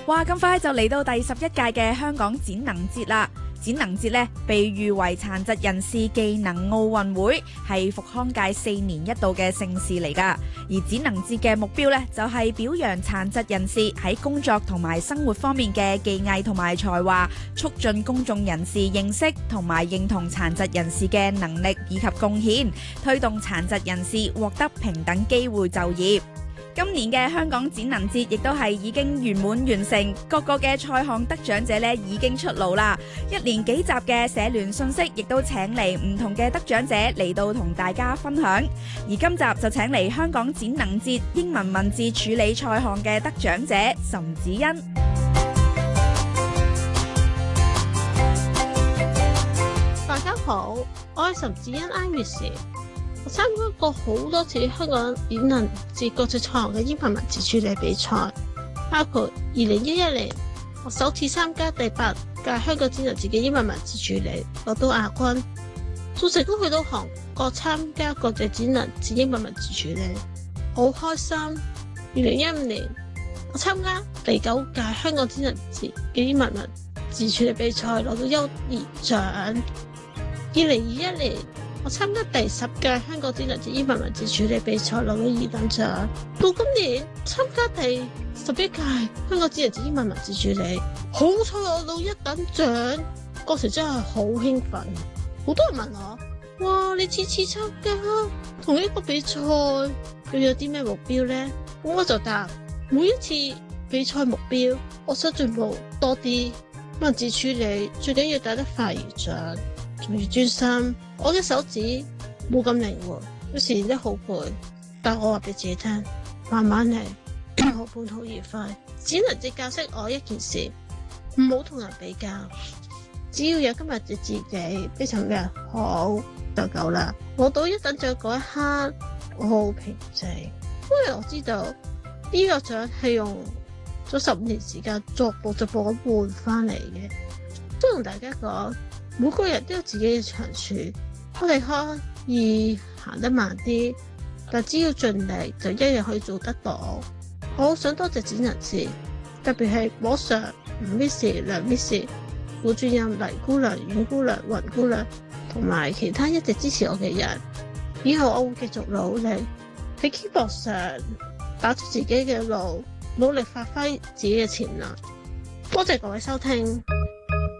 哇！咁快就嚟到第11屆嘅香港展能節啦！展能節呢，被譽為殘疾人士技能奧運會，係復康界4年一度嘅盛事嚟㗎。而展能節嘅目標呢，就係表揚殘疾人士喺工作同埋生活方面嘅技藝同埋才華，促進公眾人士認識同埋認同殘疾人士嘅能力以及貢獻，推動殘疾人士獲得平等機會就業。今年嘅香港展能節亦都係已經圓滿完成，各個嘅賽項得獎者呢已經出爐啦。1連幾集嘅社聯訊息亦都請嚟唔同嘅得獎者嚟到同大家分享。而今集就請嚟香港展能節英文文字處理賽項嘅得獎者岑子欣。 大家好，我係岑子欣 Iris。我參加過好多次香港展能節國際賽項嘅英文文字處理比賽，包括2011年我首次參加第8屆香港展能節嘅英文文字處理，攞到亞軍，仲成功去到韓國參加國際展能節英文文字處理，好開心。2015年我參加第9屆香港展能節嘅英文文字處理比賽，攞到優異獎。2021年我參加第10屆香港展能節英文文字處理比賽，攞到2等獎。到今年參加第11屆香港展能節英文文字處理，好彩攞到1等獎，嗰時真係好興奮。好多人問我：哇，你次次參加同一個比賽，要有啲咩目標呢？咁我就答：每一次比賽目標，我想進步多啲。文字處理最緊要打得快而準，仲要專心。我嘅手指冇咁靈活，有時練得好攰，但我話俾自己聽，慢慢嚟，我半途而廢。只能只教識我一件事，唔好同人比較，只要有今日嘅自己比尋日好就夠啦。攞到1等獎嗰一刻，我好平靜，因為我知道呢個獎係用咗15年時間逐步咁換翻嚟嘅。都同大家講，每個人都有自己嘅長處，我哋可以行得慢啲，但只要盡力就一樣可以做得到。我好想多謝展能節，特別係我上吳 Miss、梁 Miss、副主任黎姑娘、阮姑娘、雲姑娘同埋其他一直支持我嘅人。以後我會繼續努力喺 keyboard 上打出自己嘅路，努力發揮自己嘅潛能。多謝各位收聽。